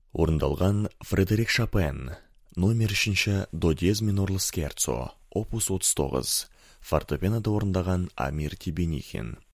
Орындалған Фредерик Шопен, номер 3 до диез минорлы скерцо, опус 39, фортепианода орындаған Амир Тибенихин.